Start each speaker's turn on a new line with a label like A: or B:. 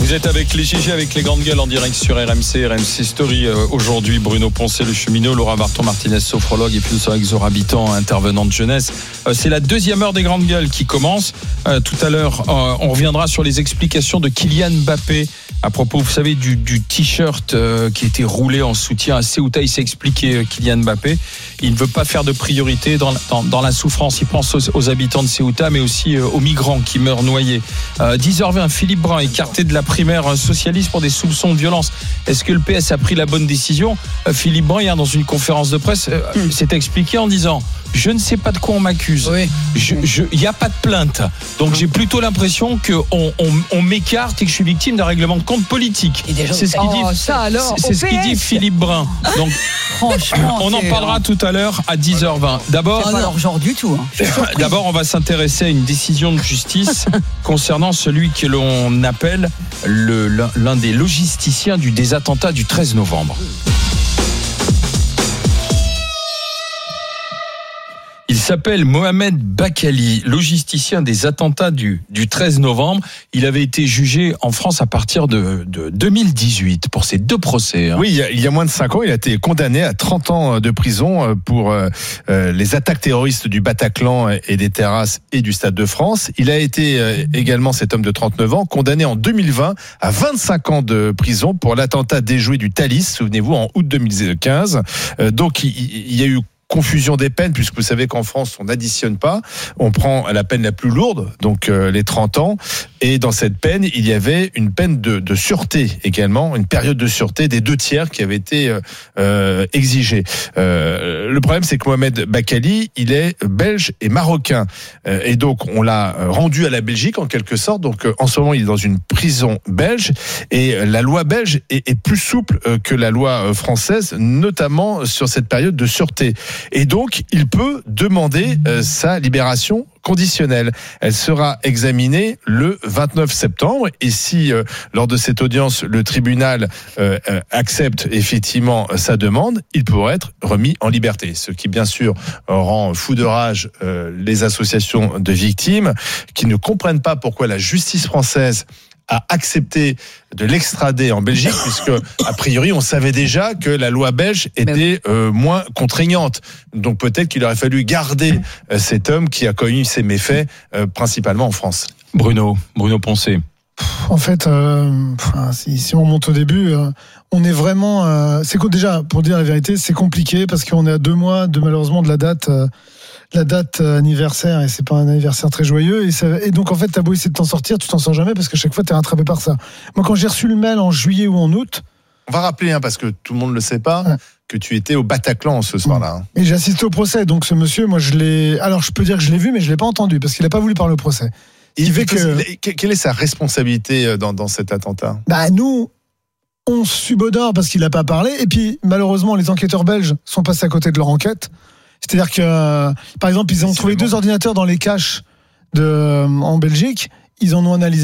A: Vous êtes avec les GG, avec les grandes gueules en direct sur RMC Story. Aujourd'hui, Bruno Poncet, le cheminot, Laura Varton-Martinez, sophrologue, et puis nous sommes avec Zora Habitant, intervenante jeunesse. C'est la deuxième heure des grandes gueules qui commence. Tout à l'heure, on reviendra sur les explications de Kylian Mbappé à propos, vous savez, du t-shirt qui était roulé en soutien à Ceuta. Il s'est expliqué, Kylian Mbappé. Il ne veut pas faire de priorité dans la souffrance. Il pense aux habitants de Ceuta, mais aussi aux migrants qui meurent noyés. 10h20, Philippe Brun, écarté de la primaire socialiste pour des soupçons de violence. Est-ce que le PS a pris la bonne décision ? Philippe Brun, hier, dans une conférence de presse, s'est expliqué en disant « Je ne sais pas de quoi on m'accuse.
B: Oui.
A: Il n'y a pas de plainte. Donc j'ai plutôt l'impression qu'on m'écarte et que je suis victime d'un règlement de compte politique. » C'est ce qu'il dit Philippe Brun. Donc
B: franchement,
A: on en parlera tout à l'heun à 10h20. D'abord,
B: c'est pas leur genre du tout.
A: D'abord, on va s'intéresser à une décision de justice concernant celui que l'on appelle l'un des logisticiens des attentats du 13 novembre. Il s'appelle Mohamed Bakkali, logisticien des attentats du 13 novembre. Il avait été jugé en France à partir de 2018 pour ces deux procès.
C: Oui, il y a moins de 5 ans, il a été condamné à 30 ans de prison pour les attaques terroristes du Bataclan et des terrasses et du Stade de France. Il a été également, cet homme de 39 ans, condamné en 2020 à 25 ans de prison pour l'attentat déjoué du Thalys, souvenez-vous, en août 2015. Donc il y a eu confusion des peines, puisque vous savez qu'en France, on n'additionne pas. On prend la peine la plus lourde, donc les 30 ans. Et dans cette peine, il y avait une peine de sûreté également, une période de sûreté des 2/3 qui avait été exigée. Le problème, c'est que Mohamed Bakkali, il est belge et marocain. Et donc, on l'a rendu à la Belgique, en quelque sorte. Donc, en ce moment, il est dans une prison belge. Et la loi belge est plus souple que la loi française, notamment sur cette période de sûreté. Et donc, il peut demander sa libération conditionnelle. Elle sera examinée le 29 septembre. Et si, lors de cette audience, le tribunal accepte effectivement sa demande, il pourrait être remis en liberté. Ce qui, bien sûr, rend fou de rage les associations de victimes qui ne comprennent pas pourquoi la justice française a accepté de l'extrader en Belgique, puisque a priori on savait déjà que la loi belge était moins contraignante. Donc peut-être qu'il aurait fallu garder cet homme qui a connu ses méfaits principalement en France.
A: Bruno Poncet.
D: En fait, si on monte au début, on est vraiment. Déjà, pour dire la vérité, c'est compliqué parce qu'on est à 2 mois malheureusement de la date anniversaire, et c'est pas un anniversaire très joyeux, et donc en fait t'as beau essayer de t'en sortir, tu t'en sors jamais parce que chaque fois t'es rattrapé par ça. Moi, quand j'ai reçu le mail en juillet ou en août,
C: on va rappeler, parce que tout le monde le sait pas, que tu étais au Bataclan ce soir-là.
D: Et j'ai assisté au procès, donc ce monsieur, moi je peux dire que je l'ai vu, mais je l'ai pas entendu parce qu'il a pas voulu parler au procès.
C: Quelle est sa responsabilité dans cet attentat ?
D: Nous, on subodore parce qu'il a pas parlé, et puis malheureusement les enquêteurs belges sont passés à côté de leur enquête. C'est-à-dire que, par exemple, ils ont trouvé 2 ordinateurs dans les caches en Belgique. Ils en ont analysé